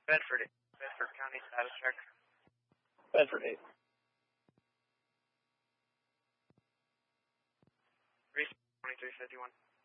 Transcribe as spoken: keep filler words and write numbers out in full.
Bedford, Bedford County status check. Bedford eight. twenty-three fifty-one.